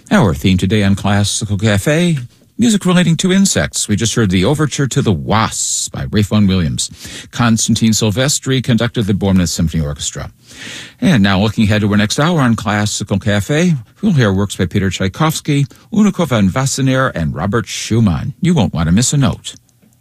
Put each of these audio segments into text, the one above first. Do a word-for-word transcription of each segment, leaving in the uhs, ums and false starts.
Our theme today on Classical Cafe, music relating to insects. We just heard the Overture to the Wasps by Ralph Vaughan Williams. Konstantin Silvestri conducted the Bournemouth Symphony Orchestra. And now looking ahead to our next hour on Classical Cafe, we'll hear works by Peter Tchaikovsky, Unikov van Wassenaar, and Robert Schumann. You won't want to miss a note.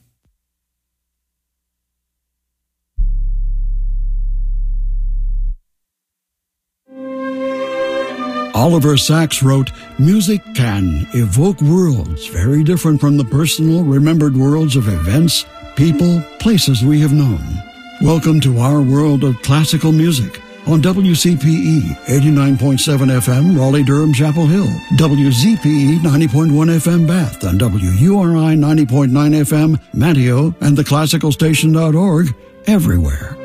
Oliver Sacks wrote, "Music can evoke worlds very different from the personal, remembered worlds of events, people, places we have known." Welcome to our world of classical music on W C P E eighty-nine point seven F M, Raleigh-Durham, Chapel Hill, W Z P E ninety point one F M, Bath, and W U R I ninety point nine F M, Manteo, and the classical station dot org, everywhere.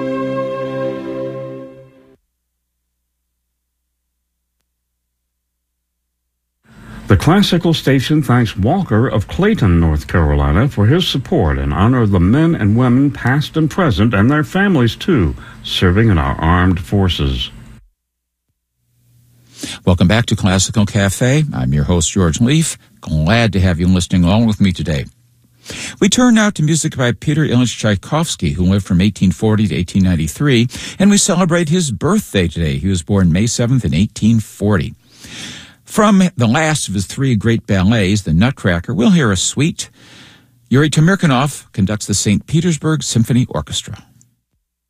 The Classical Station thanks Walker of Clayton, North Carolina, for his support in honor of the men and women, past and present, and their families, too, serving in our armed forces. Welcome back to Classical Cafe. I'm your host, George Leaf. Glad to have you listening along with me today. We turn now to music by Peter Ilyich Tchaikovsky, who lived from eighteen forty to eighteen ninety-three, and we celebrate his birthday today. He was born May seventh in eighteen forty. From the last of his three great ballets, The Nutcracker, we'll hear a suite. Yuri Tamirkanov conducts the Saint Petersburg Symphony Orchestra.